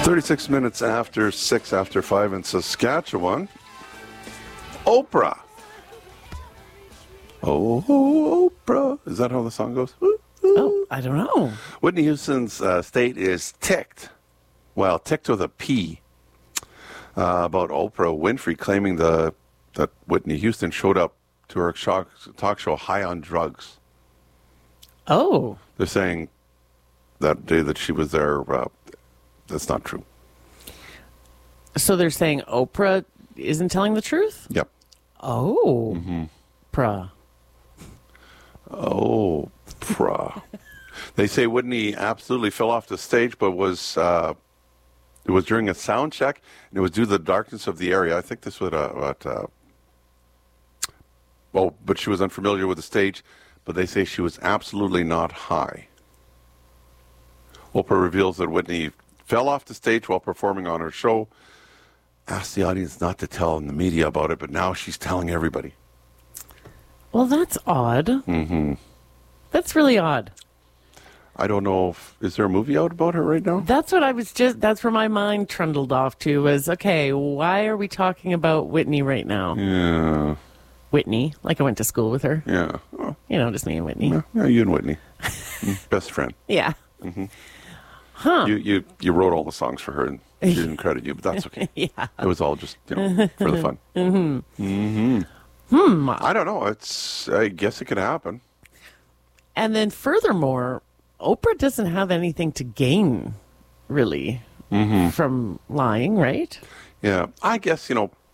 36 minutes after 6 after 5 in Saskatchewan. Oprah. Oh, Oprah. Is that how the song goes? Oh, I don't know. Whitney Houston's state is ticked. Well, ticked with a P. About Oprah Winfrey claiming that Whitney Houston showed up to her talk show high on drugs. Oh. They're saying that day that she was there, that's not true. So they're saying Oprah isn't telling the truth? Yep. Oh. Oprah. Oh, Oprah. They say Whitney absolutely fell off the stage, but it was during a sound check, and it was due to the darkness of the area. I think this was but she was unfamiliar with the stage, but they say she was absolutely not high. Oprah reveals that Whitney fell off the stage while performing on her show, asked the audience not to tell the media about it, but now she's telling everybody. Well, that's odd. Mm-hmm. That's really odd. I don't know is there a movie out about her right now? That's where my mind trundled off to was, okay, why are we talking about Whitney right now? Yeah. Whitney, like I went to school with her. Yeah. Oh. Just me and Whitney. Yeah, you and Whitney. Best friend. Yeah. Mm-hmm. Huh. You wrote all the songs for her, and she didn't credit you, but that's okay. Yeah. It was all just, for the fun. Mm-hmm. Mm-hmm. I don't know. I guess it could happen. And then furthermore, Oprah doesn't have anything to gain, really, from lying, right? Yeah. I guess,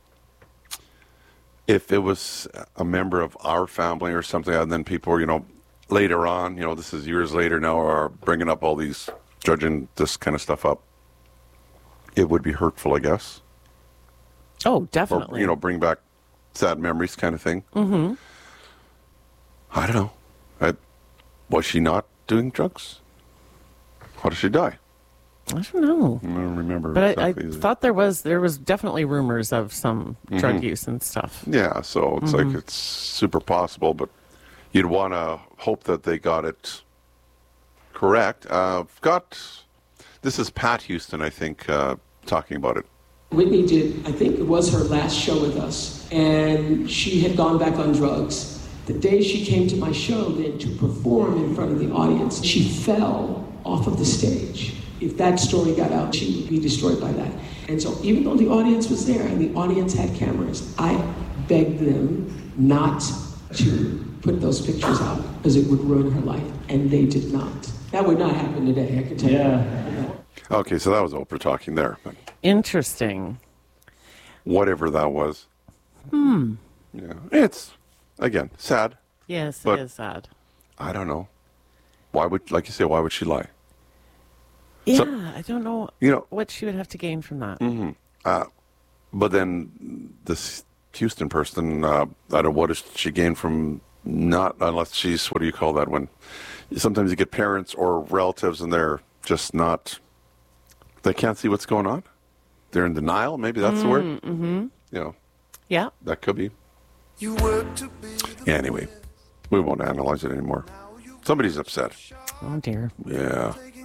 if it was a member of our family or something, and then people were, later on, this is years later now, are bringing up all these, judging this kind of stuff up, it would be hurtful, I guess. Oh, definitely. Or, bring back sad memories kind of thing. Mm-hmm. I don't know. Was she not doing drugs? How did she die? I don't know. I don't remember. But exactly I thought there was definitely rumors of some drug use and stuff. Yeah, so it's like it's super possible, but you'd want to hope that they got it correct. This is Pat Houston, I think, talking about it. Whitney did, I think it was her last show with us, and she had gone back on drugs. The day she came to my show then to perform in front of the audience, she fell off of the stage. If that story got out, she would be destroyed by that. And so even though the audience was there and the audience had cameras, I begged them not to put those pictures out because it would ruin her life, and they did not. That would not happen today, I can tell you. Okay, so that was Oprah talking there. But interesting. Whatever that was. Yeah, it's, again, sad. Yes, but it is sad. I don't know. Why would she lie? Yeah, I don't know what she would have to gain from that. But then this Houston person, I don't know, what does she gain from not, unless she's, what do you call that when sometimes you get parents or relatives and they're just not, they can't see what's going on? They're in denial, maybe that's the word? Mm-hmm. Yeah. That could be. Anyway, we won't analyze it anymore. Somebody's upset. Oh, dear. Yeah.